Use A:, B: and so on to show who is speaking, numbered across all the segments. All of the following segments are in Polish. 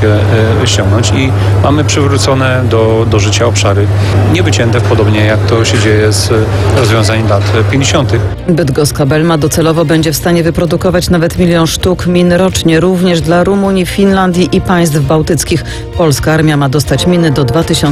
A: inwestycje ściągnąć i mamy przywrócone do życia obszary niewycięte, podobnie jak to się dzieje z rozwiązaniem lat 50.
B: Bydgoska Belma docelowo będzie w stanie wyprodukować nawet 1 000 000 sztuk min rocznie, również dla Rumunii, Finlandii i państw bałtyckich. Polska armia ma dostać miny do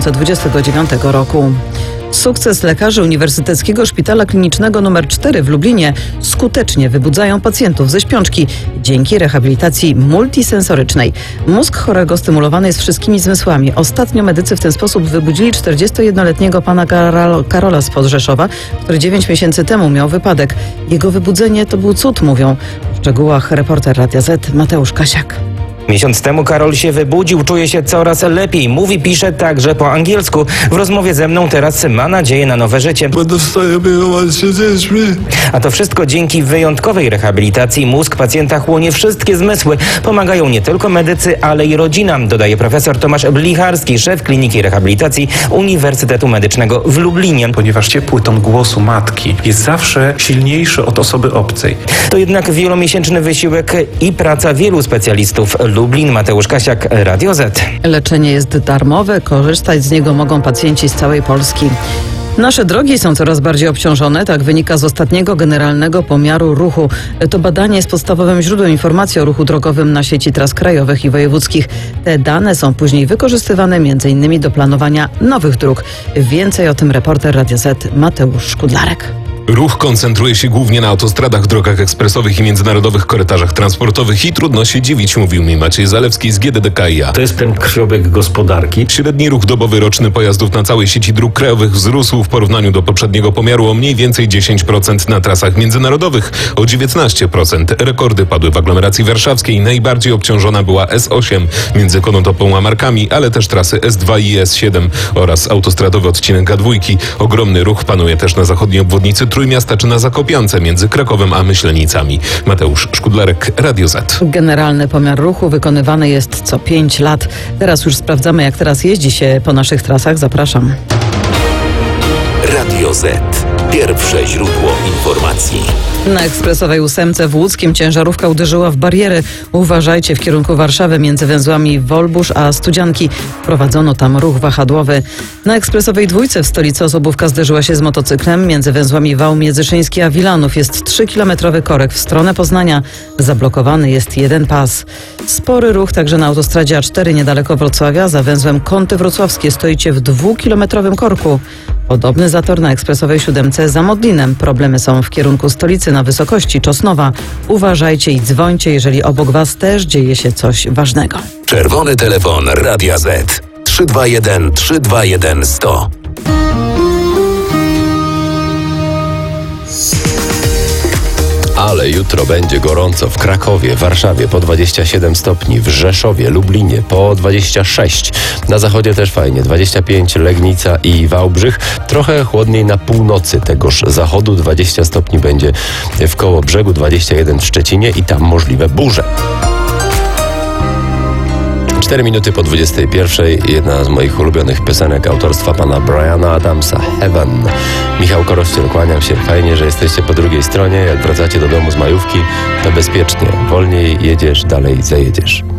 B: 2029 roku. Sukces lekarzy Uniwersyteckiego Szpitala Klinicznego nr 4 w Lublinie skutecznie wybudzają pacjentów ze śpiączki dzięki rehabilitacji multisensorycznej. Mózg chorego stymulowany jest wszystkimi zmysłami. Ostatnio medycy w ten sposób wybudzili 41-letniego pana Karola z Podrzeszowa, który 9 miesięcy temu miał wypadek. Jego wybudzenie to był cud, mówią. W szczegółach reporter Radia Z Mateusz Kasiak.
C: Miesiąc temu Karol się wybudził, czuje się coraz lepiej. Mówi, pisze także po angielsku. W rozmowie ze mną teraz ma nadzieję na nowe życie.
D: Będę w stanie opiekować się dziećmi.
C: A to wszystko dzięki wyjątkowej rehabilitacji. Mózg pacjenta chłonie wszystkie zmysły. Pomagają nie tylko medycy, ale i rodzina, dodaje profesor Tomasz Blicharski, szef Kliniki Rehabilitacji Uniwersytetu Medycznego w Lublinie.
E: Ponieważ ciepły ton głosu matki jest zawsze silniejszy od osoby obcej.
C: To jednak wielomiesięczny wysiłek i praca wielu specjalistów. Lublin, Mateusz Kasiak, Radio Z.
B: Leczenie jest darmowe, korzystać z niego mogą pacjenci z całej Polski. Nasze drogi są coraz bardziej obciążone, tak wynika z ostatniego generalnego pomiaru ruchu. To badanie jest podstawowym źródłem informacji o ruchu drogowym na sieci tras krajowych i wojewódzkich. Te dane są później wykorzystywane m.in. do planowania nowych dróg. Więcej o tym reporter Radia Z Mateusz Szkudlarek.
F: Ruch koncentruje się głównie na autostradach, drogach ekspresowych i międzynarodowych korytarzach transportowych i trudno się dziwić, mówił mi Maciej Zalewski z GDDKiA.
G: To jest ten krwiobieg gospodarki.
F: Średni ruch dobowy roczny pojazdów na całej sieci dróg krajowych wzrósł w porównaniu do poprzedniego pomiaru o mniej więcej 10%, na trasach międzynarodowych o 19%. Rekordy padły w aglomeracji warszawskiej. Najbardziej obciążona była S8 między Konotopą a Markami, ale też trasy S2 i S7 oraz autostradowy odcinek A2. Ogromny ruch panuje też na zachodniej obwodnicy Trójmiasta czy na Zakopiance między Krakowem a Myślenicami. Mateusz Szkudlarek, Radio Z.
B: Generalny pomiar ruchu wykonywany jest co 5 lat. Teraz już sprawdzamy, jak teraz jeździ się po naszych trasach. Zapraszam.
H: Radio Z. Pierwsze źródło informacji.
B: Na ekspresowej 8 w Łódzkiem ciężarówka uderzyła w bariery. Uważajcie w kierunku Warszawy między węzłami Wolbusz a Studzianki. Prowadzono tam ruch wahadłowy. Na ekspresowej 2 w stolicy osobówka zderzyła się z motocyklem. Między węzłami Wał Międzyszyński a Wilanów jest 3-kilometrowy korek w stronę Poznania. Zablokowany jest jeden pas. Spory ruch także na autostradzie A4 niedaleko Wrocławia. Za węzłem Kąty Wrocławskie stoicie w 2-kilometrowym korku. Podobny zator na ekspresowej 7 za Modlinem. Problemy są w kierunku stolicy na wysokości Czosnowa. Uważajcie i dzwońcie, jeżeli obok Was też dzieje się coś ważnego.
H: Czerwony telefon Radia Z. 321 321 100. Ale jutro będzie gorąco w Krakowie, Warszawie po 27 stopni, w Rzeszowie, Lublinie po 26. Na zachodzie też fajnie, 25 Legnica i Wałbrzych. Trochę chłodniej na północy tegoż zachodu, 20 stopni będzie w Kołobrzegu, 21 w Szczecinie i tam możliwe burze. 4 minuty po 21. Jedna z moich ulubionych piosenek autorstwa pana Briana Adamsa, Heaven. Michał Korościel, kłaniam się. Fajnie, że jesteście po drugiej stronie. Jak wracacie do domu z majówki, to bezpiecznie. Wolniej jedziesz, dalej zajedziesz.